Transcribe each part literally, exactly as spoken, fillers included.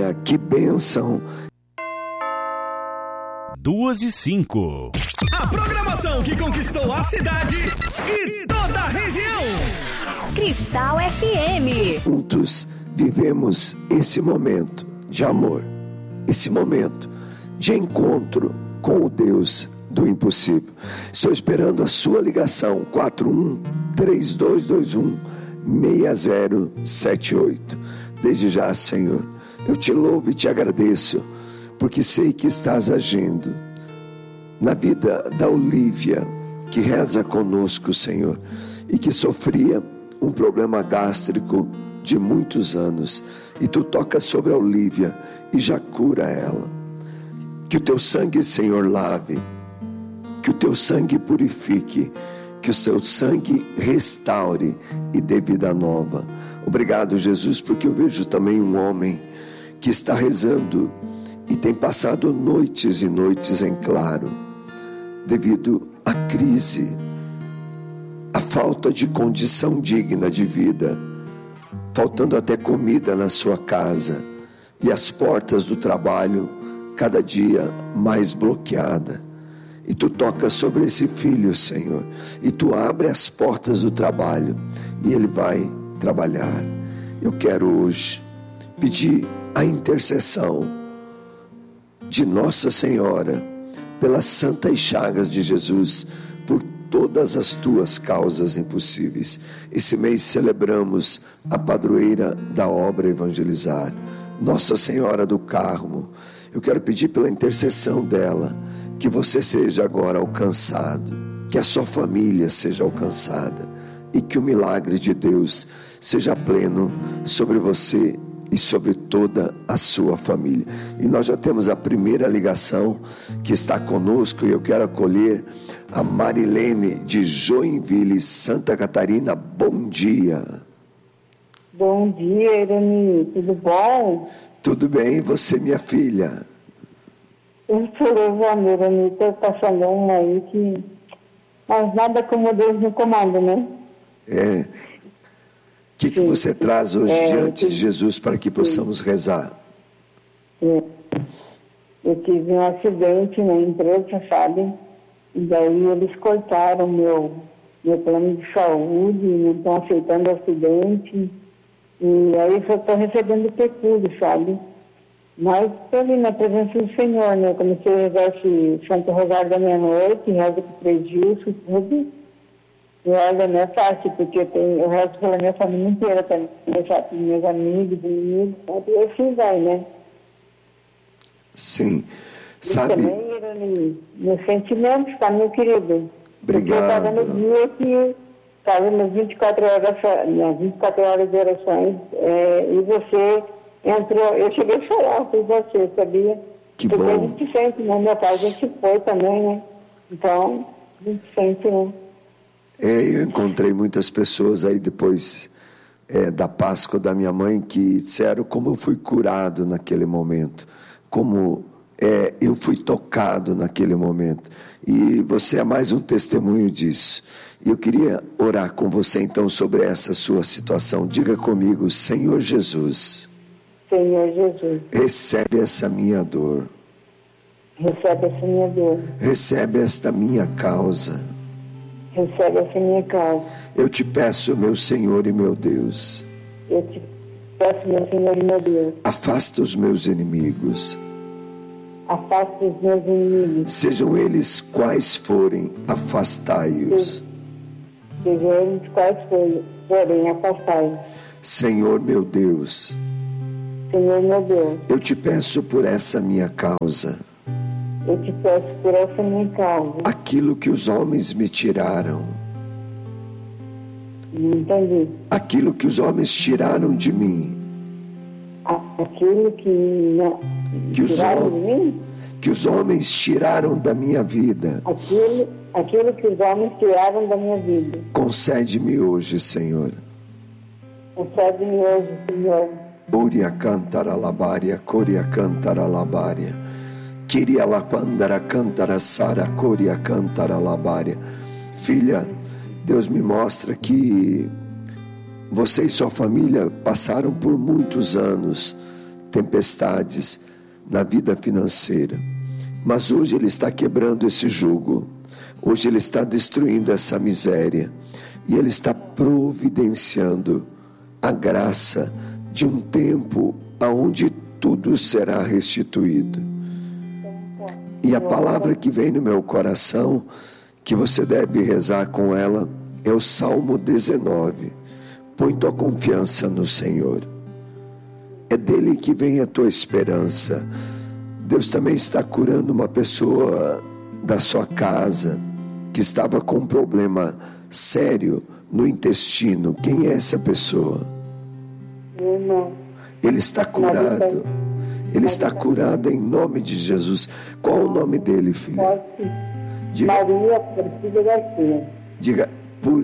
Aleluia, que bênção. Duas e cinco. A programação que conquistou a cidade e toda a região. Cristal F M. Juntos vivemos esse momento de amor, esse momento de encontro com o Deus do impossível. Estou esperando a sua ligação, quatro um três dois dois um seis zero sete oito. Desde já, Senhor, eu te louvo e te agradeço, porque sei que estás agindo na vida da Olívia, que reza conosco, Senhor, e que sofria um problema gástrico de muitos anos, e tu tocas sobre a Olívia e já cura ela. Que o teu sangue, Senhor, lave, que o teu sangue purifique, que o teu sangue restaure e dê vida nova. Obrigado, Jesus, porque eu vejo também um homem que está rezando e tem passado noites e noites em claro, devido à crise, à falta de condição digna de vida, faltando até comida na sua casa, e as portas do trabalho cada dia mais bloqueada. E tu tocas sobre esse filho, Senhor, e tu abre as portas do trabalho e ele vai trabalhar. Eu quero hoje pedir a intercessão de Nossa Senhora pelas santas chagas de Jesus, por todas as tuas causas impossíveis. Esse mês celebramos a padroeira da obra Evangelizar, Nossa Senhora do Carmo. Eu quero pedir pela intercessão dela, que você seja agora alcançado, que a sua família seja alcançada e que o milagre de Deus seja pleno sobre você e sobre toda a sua família. E nós já temos a primeira ligação que está conosco, e eu quero acolher a Marilene de Joinville, Santa Catarina. Bom dia. Bom dia, Irani, tudo bom? Tudo bem, e você, minha filha? Eu sou levando, Irani, estou passando uma aí que... Mas nada como Deus no comando, né? É. O que, que você traz hoje é, diante que... de Jesus para que possamos rezar? É. Eu tive um acidente na empresa, sabe? E daí eles cortaram meu, meu plano de saúde, não estão aceitando o acidente. E aí eu só estou recebendo pecúlio, sabe? Mas estou ali na presença do Senhor, né? Eu comecei a rezar esse Santo Rosário da meia-noite, rezo com três dias, tudo. E olha, não é fácil, porque tem, eu rezo pela minha família inteira também, rezar pelos meus amigos, inimigos, sabe? E assim vai, né? Sim. E Sabe... também, Irani, meus sentimentos, tá, meu querido? Obrigado. Porque eu estava no dia que estava nas vinte e quatro horas, nas vinte e quatro horas de orações, é, e você entrou, eu cheguei a chorar por você, sabia? Que Porque bom. a gente sente, né? Meu pai, a gente foi também, né? Então, a gente sente, né? É, eu encontrei muitas pessoas aí depois é, da Páscoa da minha mãe que disseram como eu fui curado naquele momento, como é, eu fui tocado naquele momento. E você é mais um testemunho disso. E eu queria orar com você então sobre essa sua situação. Diga comigo: Senhor Jesus, Senhor Jesus, recebe essa minha dor, recebe essa minha dor, recebe esta minha causa. recebe essa minha causa. Eu te peço, meu Senhor e meu Deus, Eu te peço, meu Senhor e meu Deus, afasta os meus inimigos, afasta os meus inimigos, sejam eles quais forem, afastai-os. sejam eles quais forem, forem afastai. Senhor meu Deus, Senhor meu Deus, eu te peço por essa minha causa, eu te peço por essa minha causa. aquilo que os homens me tiraram, Não entendi. aquilo que os homens tiraram de mim, Aquilo que não, que os, tiraram de hom- mim, que os homens tiraram da minha vida, aquilo, aquilo que os homens tiraram da minha vida. concede-me hoje, Senhor. Concede-me hoje, Senhor. Buria cantara labaria, coria cantara labaria, Kiria lapandara cantara sara, coria cantara labaria. Filha, Deus me mostra que você e sua família passaram por muitos anos tempestades na vida financeira. Mas hoje Ele está quebrando esse jugo. Hoje Ele está destruindo essa miséria. E Ele está providenciando a graça de um tempo onde tudo será restituído. E a palavra que vem no meu coração, que você deve rezar com ela, é o Salmo dezenove. Põe tua confiança no Senhor. É dele que vem a tua esperança. Deus também está curando uma pessoa da sua casa que estava com um problema sério no intestino. Quem é essa pessoa? Irmão. Ele está curado. Ele está curado em nome de Jesus. Qual o nome dele, filho? Diga, Maria Aparecida Garcia. diga, por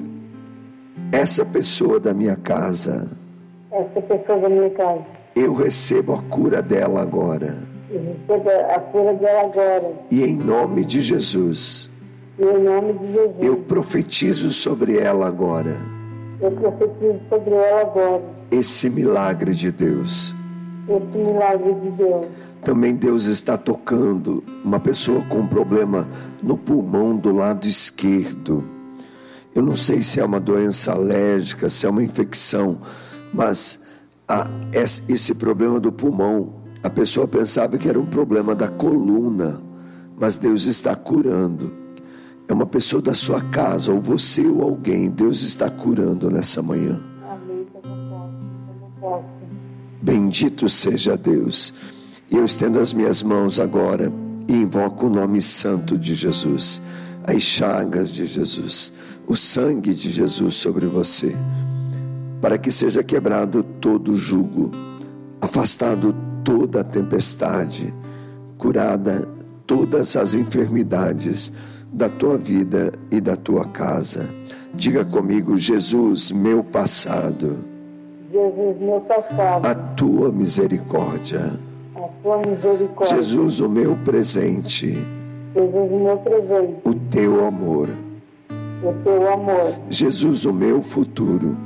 essa pessoa da minha casa, Essa pessoa da minha casa. eu recebo a cura dela agora. Eu recebo a cura dela agora. E em nome de Jesus, E em nome de Jesus. eu profetizo sobre ela agora Eu profetizo sobre ela agora. esse milagre de Deus. Esse milagre de Deus. Também Deus está tocando uma pessoa com um problema no pulmão do lado esquerdo. Eu não sei se é uma doença alérgica, se é uma infecção, mas a, esse problema do pulmão, a pessoa pensava que era um problema da coluna, mas Deus está curando. É uma pessoa da sua casa, ou você ou alguém, Deus está curando nessa manhã. Amém. Eu não posso. Eu não posso. Bendito seja Deus. E eu estendo as minhas mãos agora e invoco o nome santo de Jesus, as chagas de Jesus, o sangue de Jesus sobre você, para que seja quebrado todo o jugo, afastado toda a tempestade, curada todas as enfermidades da tua vida e da tua casa. Diga comigo: Jesus, meu passado, Jesus, meu passado. a tua misericórdia. A tua misericórdia. Jesus, o meu presente, Jesus, o meu presente. o teu amor. O teu amor. Jesus, o meu futuro,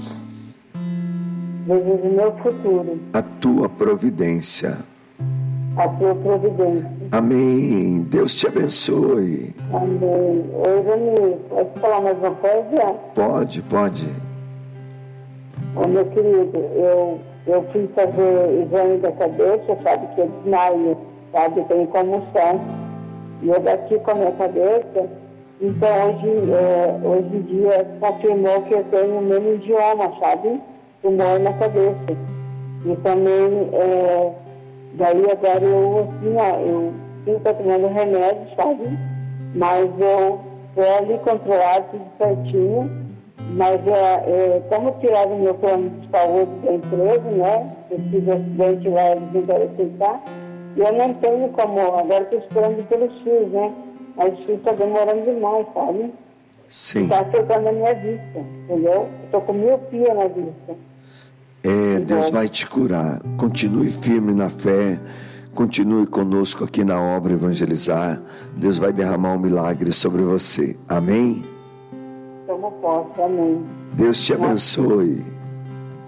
Jesus, o meu futuro. a tua providência. A tua providência. Amém. Deus te abençoe. Amém. Oi, Rani, pode falar mais uma coisa? Pode, pode. Ô, meu querido, eu, eu fui fazer exame da cabeça, sabe que eu desmaio, sabe, eu tenho comoção. E eu bati com a minha cabeça, então hoje, é, hoje em dia confirmou que eu tenho meningioma, sabe? Tumor na cabeça. E também, é, daí agora eu, assim, ó, eu estou tomando remédio, sabe? Mas eu estou ali controlado, tudo certinho. Mas é, é, como tiraram meu plano de saúde da empresa, né? Eu tive acidente lá, eles não querem aceitar. E eu não tenho como, agora estou esperando pelos fios, né? Mas o fio está demorando demais, sabe? Sim. Está afetando a minha vista, entendeu? Estou com miopia na vista. É, Deus vai te curar. Continue firme na fé. Continue conosco aqui na obra Evangelizar. Deus vai derramar um milagre sobre você. Amém? Toma posse, amém. Deus te abençoe.